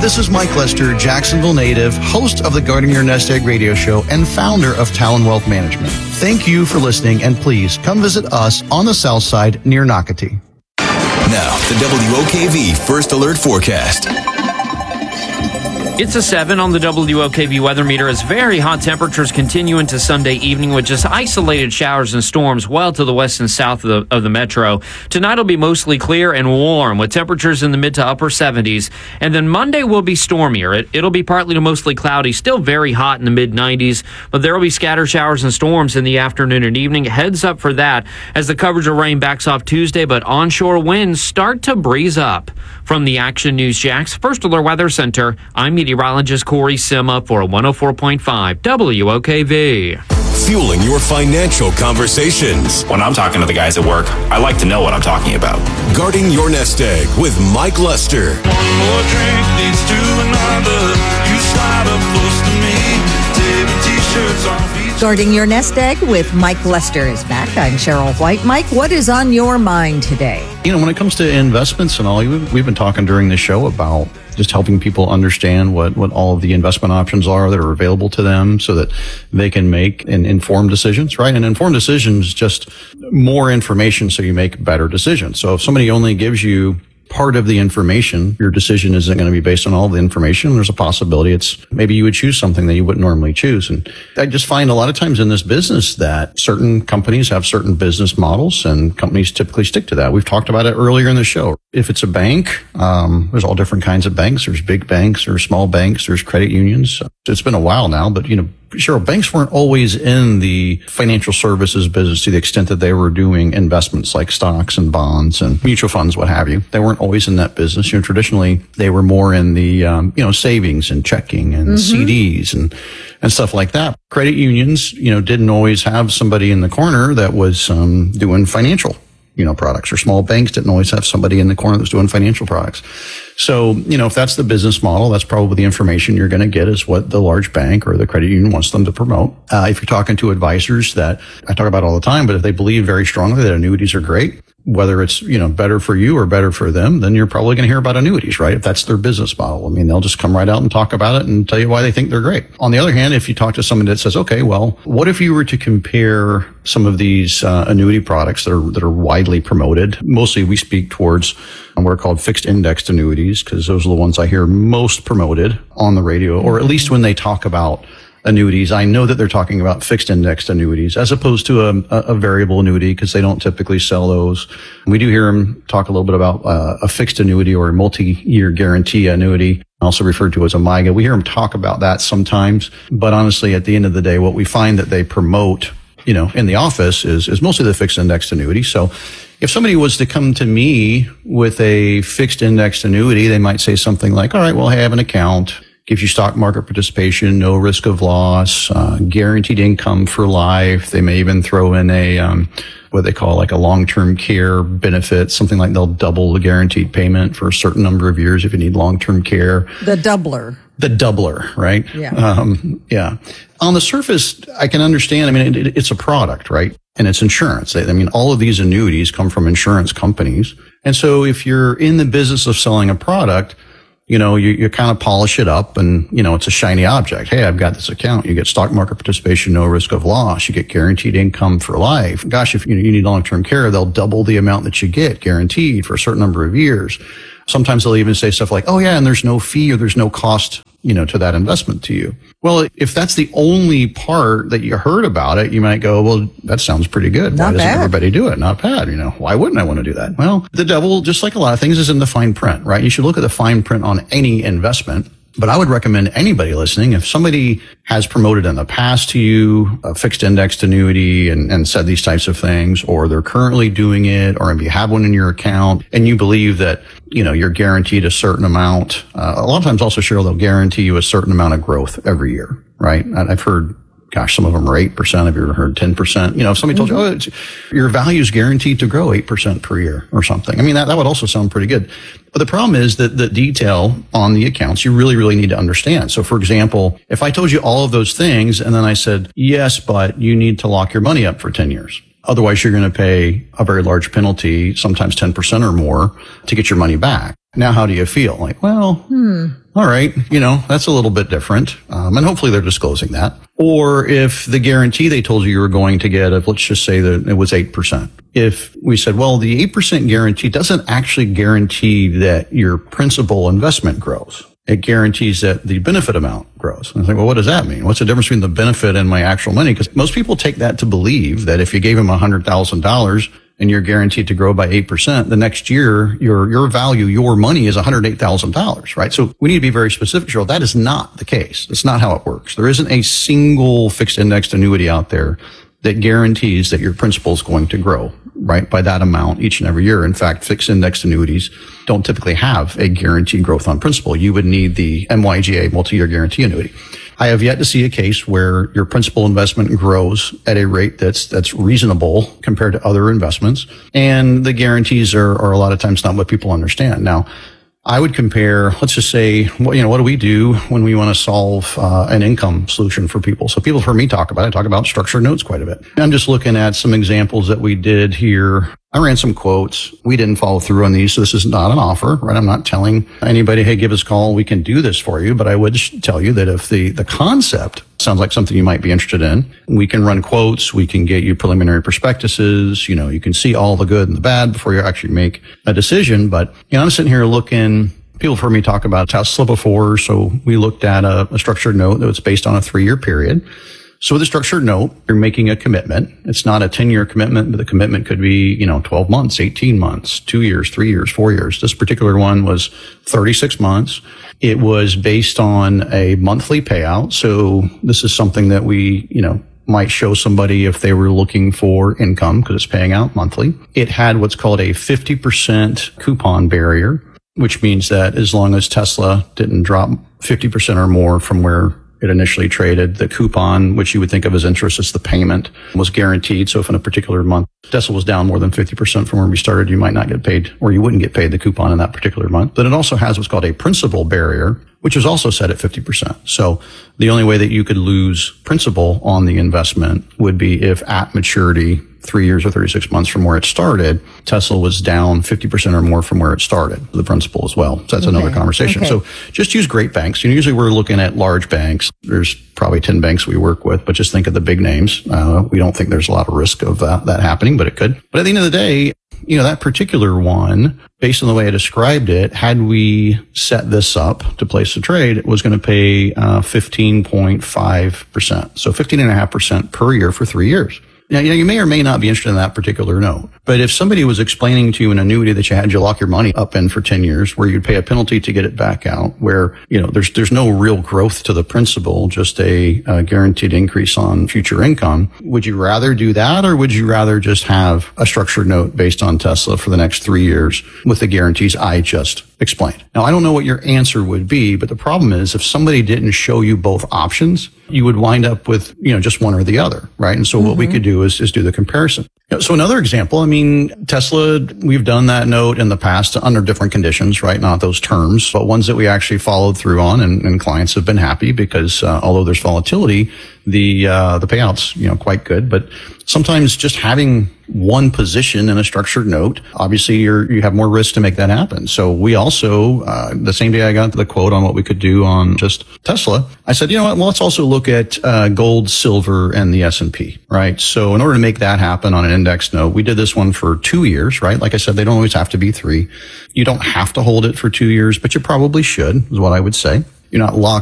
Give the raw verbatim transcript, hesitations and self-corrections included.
this is Mike Lester, Jacksonville native, host of the Guarding Your Nest Egg radio show and founder of Talon Wealth Management. Thank you for listening, and please come visit us on the south side near Nocatee. Now, the W O K V First Alert Forecast. It's a seven on the W O K V weather meter as very hot temperatures continue into Sunday evening with just isolated showers and storms well to the west and south of the, of the metro. Tonight will be mostly clear and warm with temperatures in the mid to upper seventies. And then Monday will be stormier. It, it'll be partly to mostly cloudy, still very hot in the mid nineties, but there will be scattered showers and storms in the afternoon and evening. Heads up for that as the coverage of rain backs off Tuesday, but onshore winds start to breeze up. From the Action News Jax First Alert Weather Center, I'm meteorologist Corey Sima for one oh four point five W O K V. Fueling your financial conversations. When I'm talking to the guys at work, I like to know what I'm talking about. Guarding Your Nest Egg with Mike Lester. One more drink leads to another. You slide up close to me. Table t-shirts off each. Guarding Your Nest Egg with Mike Lester is back. I'm Cheryl White. Mike, what is on your mind today? You know, when it comes to investments and all, we've been talking during the show about just helping people understand what, what all of the investment options are that are available to them so that they can make an informed decisions, right? And informed decisions, just more information so you make better decisions. So if somebody only gives you part of the information, your decision isn't going to be based on all the information. There's a possibility it's maybe you would choose something that you wouldn't normally choose. And I just find a lot of times in this business that certain companies have certain business models and companies typically stick to that. We've talked about it earlier in the show. If it's a bank, um, there's all different kinds of banks. There's big banks, there's small banks, there's credit unions. It's been a while now, but you know, sure, banks weren't always in the financial services business to the extent that they were doing investments like stocks and bonds and mutual funds, what have you. They weren't always in that business. You know, traditionally they were more in the, um, you know, savings and checking and mm-hmm. C Ds and, and stuff like that. Credit unions, you know, didn't always have somebody in the corner that was, um, doing financial, you know, products, or small banks didn't always have somebody in the corner that was doing financial products. So, you know, if that's the business model, that's probably the information you're going to get is what the large bank or the credit union wants them to promote. Uh, if you're talking to advisors that I talk about all the time, but if they believe very strongly that annuities are great, whether it's, you know, better for you or better for them, then you're probably going to hear about annuities, right? If that's their business model. I mean, they'll just come right out and talk about it and tell you why they think they're great. On the other hand, if you talk to somebody that says, okay, well, what if you were to compare some of these uh, annuity products that are, that are widely promoted? Mostly we speak towards what are called fixed indexed annuities, because those are the ones I hear most promoted on the radio, or at least when they talk about annuities, I know that they're talking about fixed indexed annuities as opposed to a, a variable annuity, because they don't typically sell those. We do hear them talk a little bit about uh, a fixed annuity or a multi-year guarantee annuity, also referred to as a M I G A. We hear them talk about that sometimes, but honestly, at the end of the day, what we find that they promote, you know, in the office is, is mostly the fixed indexed annuity. So if somebody was to come to me with a fixed indexed annuity, they might say something like, all right, well, I have an account. Gives you stock market participation, no risk of loss, uh, guaranteed income for life. They may even throw in a, um, what they call like a long-term care benefit, something like they'll double the guaranteed payment for a certain number of years if you need long-term care. The doubler. The doubler, right? Yeah. Um, yeah. On the surface, I can understand. I mean, it, it, it's a product, right? And it's insurance. I mean, all of these annuities come from insurance companies. And so if you're in the business of selling a product, you know, you, you kind of polish it up and, you know, it's a shiny object. Hey, I've got this account. You get stock market participation, no risk of loss. You get guaranteed income for life. Gosh, if you, you need long-term care, they'll double the amount that you get guaranteed for a certain number of years. Sometimes they'll even say stuff like, oh yeah, and there's no fee or there's no cost, you know, to that investment to you. Well, if that's the only part that you heard about it, you might go, well, that sounds pretty good. Not Why doesn't bad. everybody do it? Not bad. You know, why wouldn't I want to do that? Well, the devil, just like a lot of things, is in the fine print, right? You should look at the fine print on any investment. But I would recommend anybody listening, if somebody has promoted in the past to you a fixed indexed annuity and, and said these types of things, or they're currently doing it, or if you have one in your account and you believe that, you know, you're guaranteed a certain amount, uh, a lot of times also, Cheryl, they'll guarantee you a certain amount of growth every year, right? And I've heard, gosh, some of them are eight percent. Have you ever heard ten percent? You know, if somebody told you, oh, it's, your value is guaranteed to grow eight percent per year or something. I mean, that, that would also sound pretty good. But the problem is that the detail on the accounts, you really, really need to understand. So for example, if I told you all of those things and then I said, yes, but you need to lock your money up for ten years. Otherwise, you're going to pay a very large penalty, sometimes ten percent or more, to get your money back. Now, how do you feel? Like, well, hmm. all right, you know, that's a little bit different. Um, and hopefully they're disclosing that. Or if the guarantee they told you you were going to get, if let's just say that it was eight percent. If we said, well, the eight percent guarantee doesn't actually guarantee that your principal investment grows. It guarantees that the benefit amount grows. And I think, well, what does that mean? What's the difference between the benefit and my actual money? Because most people take that to believe that if you gave them one hundred thousand dollars and you're guaranteed to grow by eight percent, the next year, your your value, your money is one hundred eight thousand dollars, right? So we need to be very specific, Cheryl. That is not the case. That's not how it works. There isn't a single fixed indexed annuity out there that guarantees that your principal is going to grow, right, by that amount each and every year. In fact, fixed indexed annuities don't typically have a guaranteed growth on principal. You would need the M Y G A, multi-year guarantee annuity. I have yet to see a case where your principal investment grows at a rate that's that's reasonable compared to other investments. And the guarantees are, are a lot of times not what people understand. Now, I would compare, let's just say, what, you know, what do we do when we want to solve uh, an income solution for people? So people have heard me talk about it. I talk about structured notes quite a bit. I'm just looking at some examples that we did here. I ran some quotes. We didn't follow through on these, so this is not an offer, right? I'm not telling anybody, hey, give us a call. We can do this for you. But I would tell you that if the, the concept sounds like something you might be interested in, we can run quotes. We can get you preliminary prospectuses. You know, you can see all the good and the bad before you actually make a decision. But, you know, I'm sitting here looking, people have heard me talk about Tesla before. So we looked at a, a structured note that was based on a three year period. So with a structured note, you're making a commitment. It's not a ten-year commitment, but the commitment could be, you know, twelve months, eighteen months, two years, three years, four years. This particular one was thirty-six months. It was based on a monthly payout. So this is something that we, you know, might show somebody if they were looking for income because it's paying out monthly. It had what's called a fifty percent coupon barrier, which means that as long as Tesla didn't drop fifty percent or more from where it initially traded, the coupon, which you would think of as interest as the payment, was guaranteed. So if in a particular month Tesla was down more than fifty percent from where we started, you might not get paid, or you wouldn't get paid the coupon in that particular month. But it also has what's called a principal barrier, which is also set at fifty percent. So the only way that you could lose principal on the investment would be if at maturity, three years or thirty-six months from where it started, Tesla was down fifty percent or more from where it started, the principal as well. So that's okay. Another conversation. Okay. So just use great banks. You know, usually we're looking at large banks. There's probably ten banks we work with, but just think of the big names. Uh, we don't think there's a lot of risk of uh, that happening, but it could. But at the end of the day, you know, that particular one, based on the way I described it, had we set this up to place a trade, it was going to pay uh, fifteen point five percent. So fifteen point five percent per year for three years. Now, you know, you may or may not be interested in that particular note, but if somebody was explaining to you an annuity that you had to lock your money up in for ten years, where you'd pay a penalty to get it back out, where, you know, there's, there's no real growth to the principal, just a, a guaranteed increase on future income, would you rather do that, or would you rather just have a structured note based on Tesla for the next three years with the guarantees I just explained? Now, I don't know what your answer would be, but the problem is if somebody didn't show you both options, you would wind up with, you know, just one or the other, right? And so mm-hmm. what we could do is, is do the comparison. You know, so another example, I mean, Tesla, we've done that note in the past under different conditions, right? Not those terms, but ones that we actually followed through on, and, and clients have been happy because uh, although there's volatility, the uh, the payouts, you know, quite good. But sometimes just having one position in a structured note, obviously you're you have more risk to make that happen. So we also, uh, the same day I got the quote on what we could do on just Tesla, I said, you know what, well, let's also look at uh, gold, silver, and the S and P, right? So in order to make that happen on an index note, we did this one for two years, right? Like I said, they don't always have to be three. You don't have to hold it for two years, but you probably should, is what I would say. You're not locked